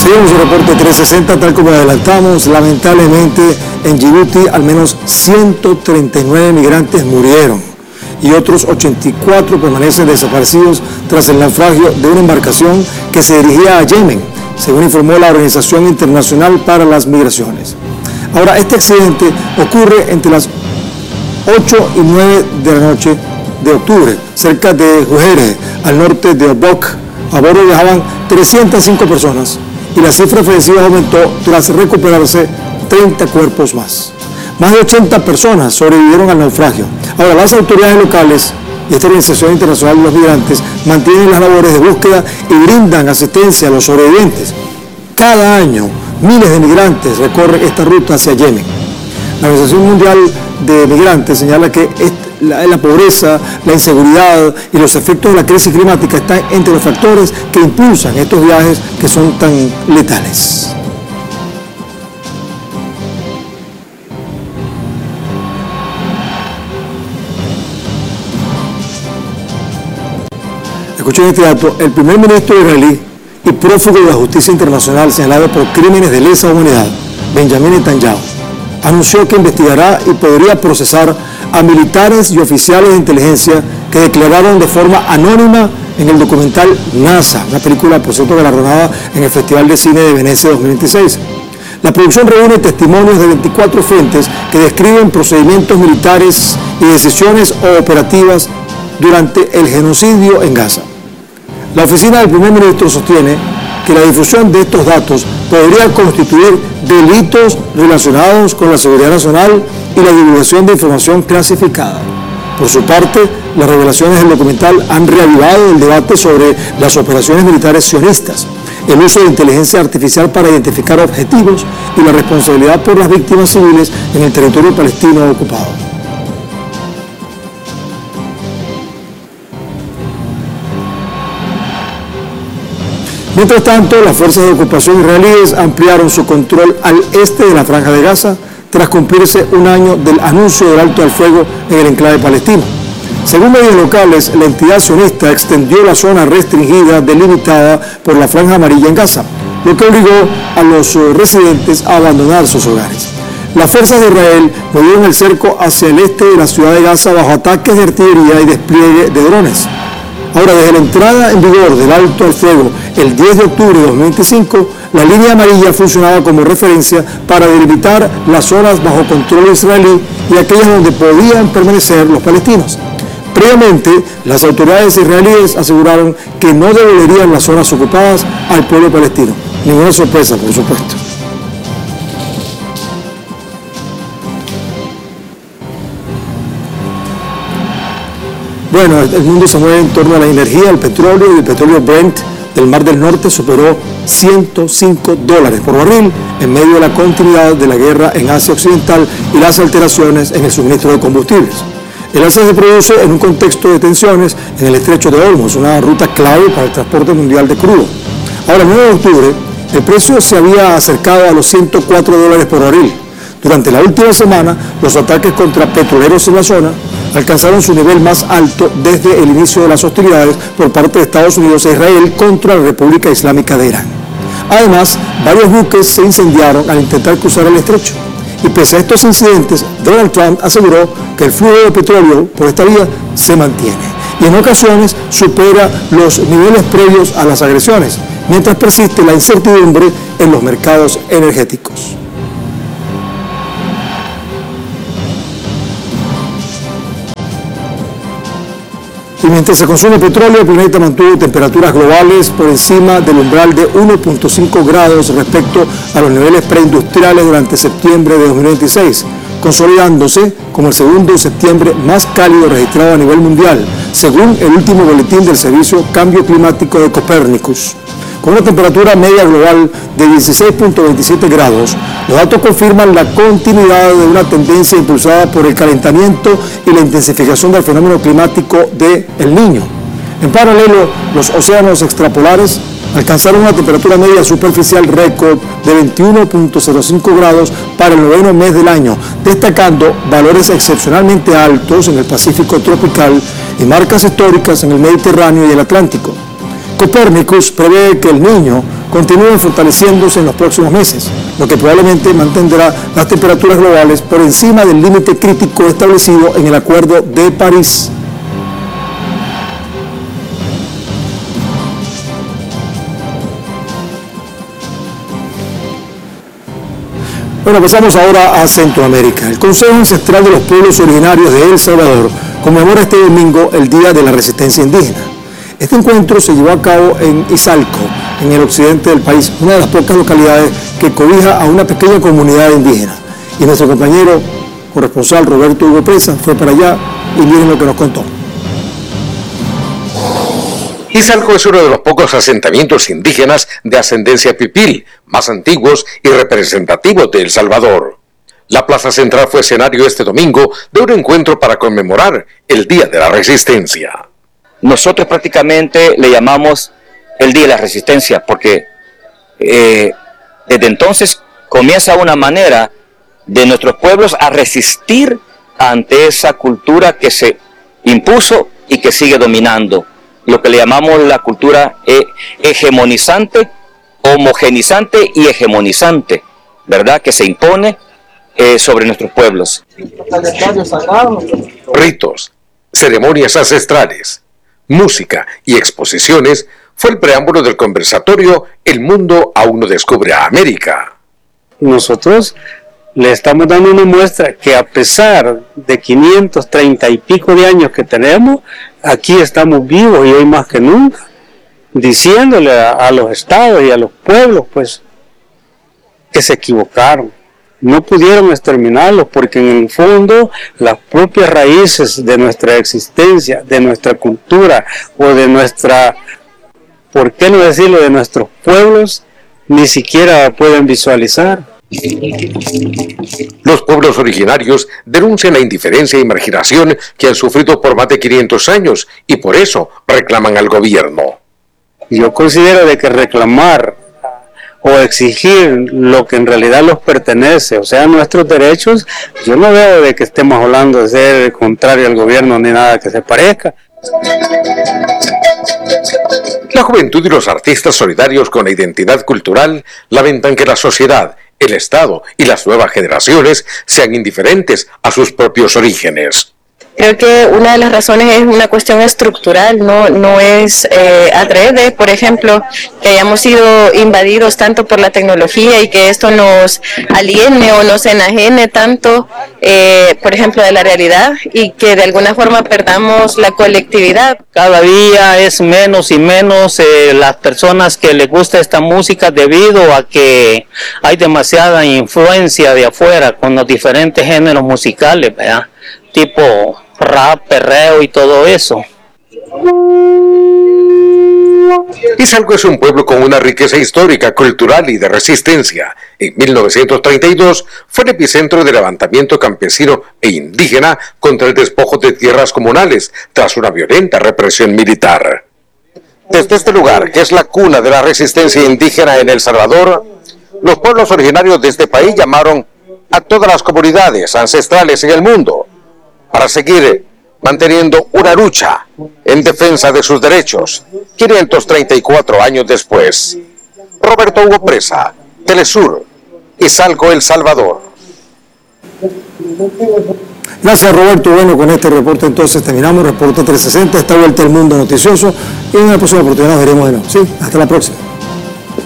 Seguimos el reporte 360, tal como adelantamos. Lamentablemente en Djibouti al menos 139 migrantes murieron y otros 84 permanecen desaparecidos tras el naufragio de una embarcación que se dirigía a Yemen, según informó la Organización Internacional para las Migraciones. Ahora, este accidente ocurre entre las 8 y 9 de la noche de octubre, cerca de Jujere, al norte de Obok. A bordo viajaban 305 personas y la cifra fallecidas aumentó tras recuperarse 30 cuerpos más. Más de 80 personas sobrevivieron al naufragio. Ahora, las autoridades locales y esta Organización Internacional de los Migrantes mantienen las labores de búsqueda y brindan asistencia a los sobrevivientes. Cada año, miles de migrantes recorren esta ruta hacia Yemen. La Organización Mundial de Migrantes señala que la pobreza, la inseguridad y los efectos de la crisis climática están entre los factores que impulsan estos viajes que son tan letales. Escuchen este dato: el primer ministro israelí y prófugo de la justicia internacional señalado por crímenes de lesa humanidad, Benjamin Netanyahu, anunció que investigará y podría procesar a militares y oficiales de inteligencia que declararon de forma anónima en el documental NASA, una película, por cierto, galardonada en el Festival de Cine de Venecia 2026. La producción reúne testimonios de 24 fuentes que describen procedimientos militares y decisiones operativas durante el genocidio en Gaza. La oficina del primer ministro sostiene que la difusión de estos datos podría constituir delitos relacionados con la seguridad nacional y la divulgación de información clasificada. Por su parte, las revelaciones del documental han reavivado el debate sobre las operaciones militares sionistas, el uso de inteligencia artificial para identificar objetivos y la responsabilidad por las víctimas civiles en el territorio palestino ocupado. Mientras tanto, las fuerzas de ocupación israelíes ampliaron su control al este de la Franja de Gaza tras cumplirse un año del anuncio del alto al fuego en el enclave palestino. Según medios locales, la entidad sionista extendió la zona restringida delimitada por la Franja Amarilla en Gaza, lo que obligó a los residentes a abandonar sus hogares. Las fuerzas de Israel movieron el cerco hacia el este de la ciudad de Gaza bajo ataques de artillería y despliegue de drones. Ahora, desde la entrada en vigor del alto al fuego el 10 de octubre de 2025, la línea amarilla funcionaba como referencia para delimitar las zonas bajo control israelí y aquellas donde podían permanecer los palestinos. Previamente, las autoridades israelíes aseguraron que no devolverían las zonas ocupadas al pueblo palestino. Ninguna sorpresa, por supuesto. Bueno, el mundo se mueve en torno a la energía, el petróleo, y el petróleo Brent del Mar del Norte superó $105 por barril en medio de la continuidad de la guerra en Asia Occidental y las alteraciones en el suministro de combustibles. El alza se produce en un contexto de tensiones en el estrecho de Hormuz, una ruta clave para el transporte mundial de crudo. Ahora, el 9 de octubre, el precio se había acercado a los $104 por barril. Durante la última semana, los ataques contra petroleros en la zona alcanzaron su nivel más alto desde el inicio de las hostilidades por parte de Estados Unidos e Israel contra la República Islámica de Irán. Además, varios buques se incendiaron al intentar cruzar el estrecho. Y pese a estos incidentes, Donald Trump aseguró que el flujo de petróleo por esta vía se mantiene y en ocasiones supera los niveles previos a las agresiones, mientras persiste la incertidumbre en los mercados energéticos. Y mientras se consume petróleo, el planeta mantuvo temperaturas globales por encima del umbral de 1.5 grados respecto a los niveles preindustriales durante septiembre de 2026, consolidándose como el segundo septiembre más cálido registrado a nivel mundial, según el último boletín del Servicio Cambio Climático de Copernicus. Con una temperatura media global de 16.27 grados, los datos confirman la continuidad de una tendencia impulsada por el calentamiento y la intensificación del fenómeno climático de El Niño. En paralelo, los océanos extrapolares alcanzaron una temperatura media superficial récord de 21.05 grados para el noveno mes del año, destacando valores excepcionalmente altos en el Pacífico tropical y marcas históricas en el Mediterráneo y el Atlántico. Copernicus prevé que El Niño continúen fortaleciéndose en los próximos meses, lo que probablemente mantendrá las temperaturas globales por encima del límite crítico establecido en el Acuerdo de París. Bueno, pasamos ahora a Centroamérica. El Consejo Ancestral de los Pueblos Originarios de El Salvador conmemora este domingo el Día de la Resistencia Indígena. Este encuentro se llevó a cabo en Izalco, en el occidente del país, una de las pocas localidades que cobija a una pequeña comunidad indígena. Y nuestro compañero corresponsal Roberto Hugo Presa fue para allá y miren lo que nos contó. Izalco es uno de los pocos asentamientos indígenas de ascendencia pipil, más antiguos y representativos de El Salvador. La plaza central fue escenario este domingo de un encuentro para conmemorar el Día de la Resistencia. Nosotros prácticamente le llamamos el Día de la Resistencia porque desde entonces comienza una manera de nuestros pueblos a resistir ante esa cultura que se impuso y que sigue dominando. Lo que le llamamos la cultura hegemonizante, homogenizante y hegemonizante, ¿verdad? Que se impone sobre nuestros pueblos. Ritos, ceremonias ancestrales, música y exposiciones fue el preámbulo del conversatorio El mundo aún no descubre a América. Nosotros le estamos dando una muestra que a pesar de 530 y pico de años que tenemos, aquí estamos vivos y hoy más que nunca, diciéndole a los estados y a los pueblos pues que se equivocaron. No pudieron exterminarlos porque en el fondo las propias raíces de nuestra existencia, de nuestra cultura o de nuestra, ¿por qué no decirlo?, de nuestros pueblos, ni siquiera pueden visualizar. Los pueblos originarios denuncian la indiferencia y marginación que han sufrido por más de 500 años y por eso reclaman al gobierno. Yo considero de que reclamar o exigir lo que en realidad los pertenece, o sea, nuestros derechos, yo no veo de que estemos hablando de ser contrario al gobierno ni nada que se parezca. La juventud y los artistas solidarios con la identidad cultural lamentan que la sociedad, el Estado y las nuevas generaciones sean indiferentes a sus propios orígenes. Creo que una de las razones es una cuestión estructural, no es adrede, por ejemplo, que hayamos sido invadidos tanto por la tecnología y que esto nos aliene o nos enajene tanto, por ejemplo, de la realidad y que de alguna forma perdamos la colectividad. Cada día es menos y menos las personas que les gusta esta música debido a que hay demasiada influencia de afuera con los diferentes géneros musicales, ¿verdad? Tipo rap, perreo y todo eso. Izalco es un pueblo con una riqueza histórica, cultural y de resistencia. En 1932 fue el epicentro del levantamiento campesino e indígena contra el despojo de tierras comunales tras una violenta represión militar. Desde este lugar, que es la cuna de la resistencia indígena en El Salvador, los pueblos originarios de este país llamaron a todas las comunidades ancestrales en el mundo para seguir manteniendo una lucha en defensa de sus derechos, 534 años después. Roberto Hugo Presa, Telesur, Izalco, El Salvador. Gracias, Roberto. Bueno, con este reporte entonces terminamos. Reporte 360, esta vuelta al mundo noticioso. Y en una próxima oportunidad nos veremos de nuevo. Sí, hasta la próxima.